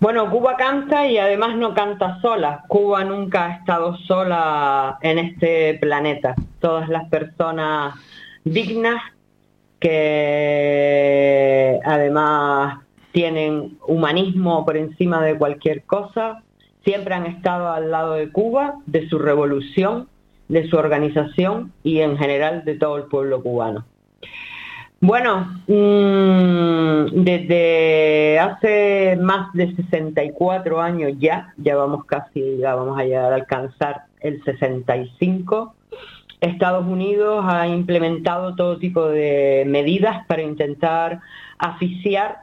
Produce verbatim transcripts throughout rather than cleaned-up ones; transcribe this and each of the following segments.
Bueno, Cuba canta y además no canta sola. Cuba nunca ha estado sola en este planeta. Todas las personas dignas que además tienen humanismo por encima de cualquier cosa, siempre han estado al lado de Cuba, de su revolución, de su organización y en general de todo el pueblo cubano. Bueno, mmm, desde hace más de sesenta y cuatro años ya, ya vamos casi, ya vamos a llegar a alcanzar el sesenta y cinco, Estados Unidos ha implementado todo tipo de medidas para intentar asfixiar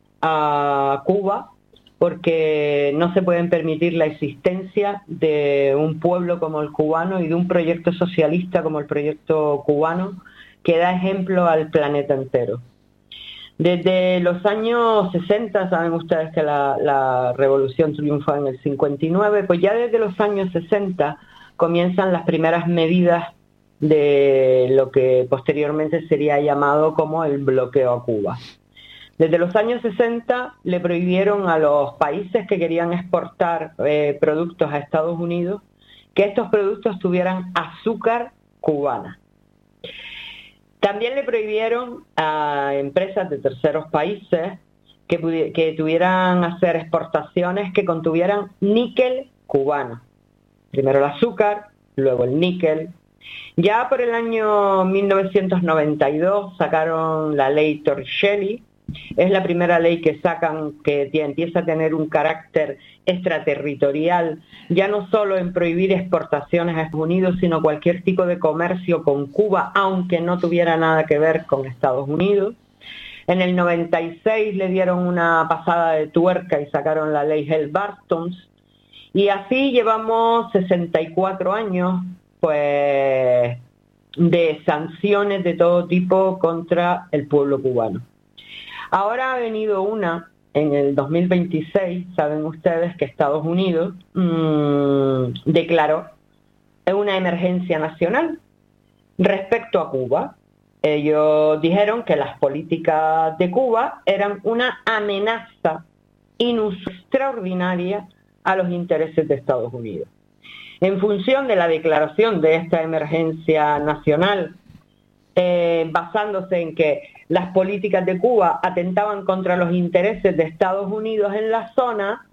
a Cuba, porque no se pueden permitir la existencia de un pueblo como el cubano y de un proyecto socialista como el proyecto cubano, que da ejemplo al planeta entero. Desde los años sesenta, saben ustedes que la, la revolución triunfó en el cincuenta y nueve, pues ya desde los años sesenta comienzan las primeras medidas de lo que posteriormente sería llamado como el bloqueo a Cuba. Desde los años sesenta le prohibieron a los países que querían exportar eh, productos a Estados Unidos que estos productos tuvieran azúcar cubana. También le prohibieron a empresas de terceros países que, que tuvieran hacer exportaciones que contuvieran níquel cubano. Primero el azúcar, luego el níquel. Ya por el año mil novecientos noventa y dos sacaron la ley Torricelli. Es la primera ley que sacan que empieza a tener un carácter extraterritorial, ya no solo en prohibir exportaciones a Estados Unidos, sino cualquier tipo de comercio con Cuba, aunque no tuviera nada que ver con Estados Unidos. En el noventa y seis le dieron una pasada de tuerca y sacaron la ley Helms-Burton. Y así llevamos sesenta y cuatro años pues, de sanciones de todo tipo contra el pueblo cubano. Ahora ha venido una, en el dos mil veintiséis, saben ustedes que Estados Unidos mmm, declaró una emergencia nacional respecto a Cuba. Ellos dijeron que las políticas de Cuba eran una amenaza inusual, extraordinaria a los intereses de Estados Unidos. En función de la declaración de esta emergencia nacional, eh, basándose en que las políticas de Cuba atentaban contra los intereses de Estados Unidos en la zona,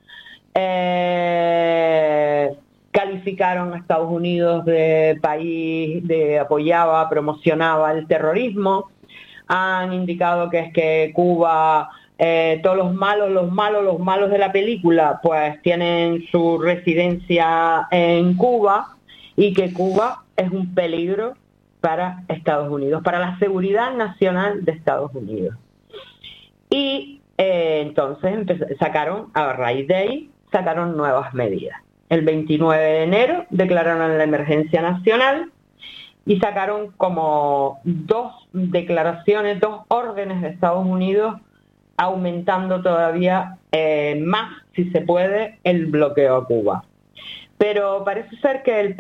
eh, calificaron a Estados Unidos de país de apoyaba, promocionaba el terrorismo, han indicado que es que Cuba, eh, todos los malos, los malos, los malos de la película, pues tienen su residencia en Cuba y que Cuba es un peligro para Estados Unidos, para la seguridad nacional de Estados Unidos. Y eh, entonces sacaron, a raíz de ahí, sacaron nuevas medidas. El veintinueve de enero declararon la emergencia nacional y sacaron como dos declaraciones, dos órdenes de Estados Unidos, aumentando todavía eh, más, si se puede, el bloqueo a Cuba. Pero parece ser que el